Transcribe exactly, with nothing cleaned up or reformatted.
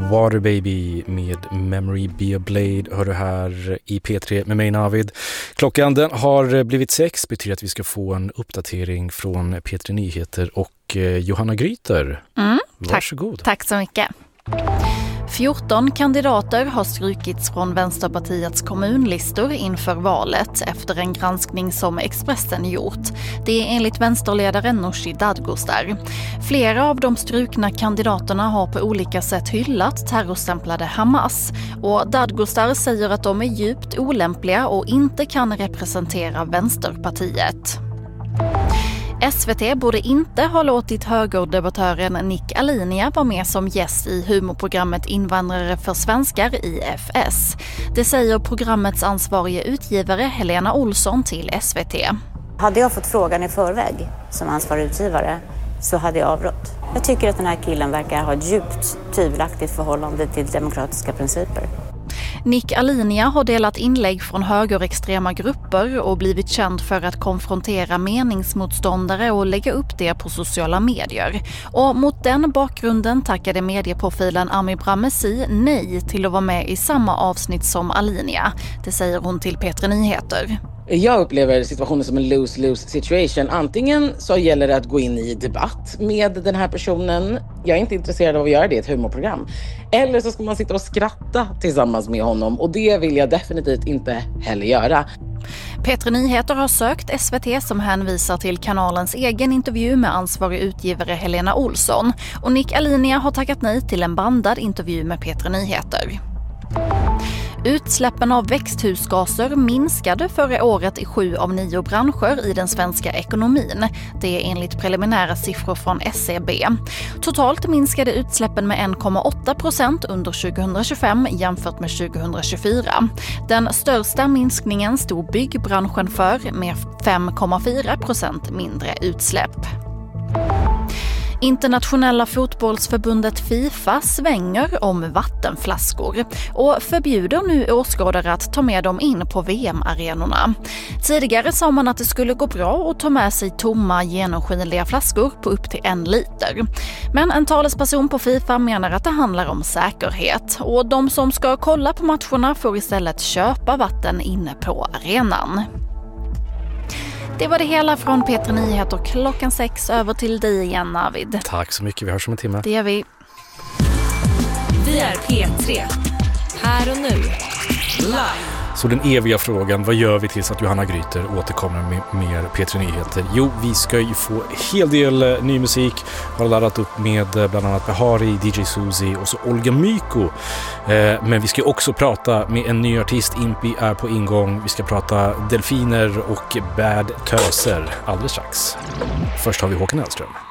Water Baby med Memory Be a Blade hör du här i P tre med mig Navid. Klockan den har blivit sex, betyder att vi ska få en uppdatering från P tre Nyheter och Johanna Gryter. Mm, Varsågod. Tack, tack så mycket. fjorton kandidater har strukits från Vänsterpartiets kommunlistor inför valet efter en granskning som Expressen gjort. Det är enligt vänsterledaren Nooshi Dadgostar. Flera av de strukna kandidaterna har på olika sätt hyllat terrorstämplade Hamas. Och Dadgostar säger att de är djupt olämpliga och inte kan representera Vänsterpartiet. S V T borde inte ha låtit högerdebattören Nick Alinia vara med som gäst i humorprogrammet Invandrare för svenskar I F S. Det säger programmets ansvarige utgivare Helena Olsson till S V T. Hade jag fått frågan i förväg som ansvarig utgivare så hade jag avrått. Jag tycker att den här killen verkar ha ett djupt tvivelaktigt förhållande till demokratiska principer. Nick Alinia har delat inlägg från högerextrema grupper och blivit känd för att konfrontera meningsmotståndare och lägga upp det på sociala medier. Och mot den bakgrunden tackade medieprofilen Ami Bramesi nej till att vara med i samma avsnitt som Alinia. Det säger hon till P tre Nyheter. Jag upplever situationen som en lose-lose situation. Antingen så gäller det att gå in i debatt med den här personen. Jag är inte intresserad av att göra det i ett humorprogram. Eller så ska man sitta och skratta tillsammans med honom. Och det vill jag definitivt inte heller göra. P tre Nyheter har sökt S V T som hänvisar till kanalens egen intervju med ansvarig utgivare Helena Olsson. Och Nick Alinia har tackat nej till en bandad intervju med P tre Nyheter. Utsläppen av växthusgaser minskade förra året i sju av nio branscher i den svenska ekonomin. Det är enligt preliminära siffror från S C B. Totalt minskade utsläppen med en komma åtta procent under tjugohundratjugofem jämfört med tjugohundratjugofyra. Den största minskningen stod byggbranschen för med fem komma fyra procent mindre utsläpp. Internationella fotbollsförbundet FIFA svänger om vattenflaskor och förbjuder nu åskådare att ta med dem in på V M-arenorna. Tidigare sa man att det skulle gå bra att ta med sig tomma genomskinliga flaskor på upp till en liter. Men en talesperson på FIFA menar att det handlar om säkerhet och de som ska kolla på matcherna får istället köpa vatten inne på arenan. Det var det hela från P tre Nyheter klockan sex. Över till dig igen, Navid. Tack så mycket, vi hörs om en timme. Det gör vi. Vi är P tre. Här och nu. Live. Så den eviga frågan, vad gör vi tills att Johanna Gryter återkommer med mer P tre Nyheter? Jo, vi ska ju få en hel del ny musik. Har laddat upp med bland annat Behari, D J Suzy och så Olga Myko. Eh, men vi ska också prata med en ny artist. Impi är på ingång. Vi ska prata delfiner och bad töser alldeles strax. Först har vi Håkan Hellström.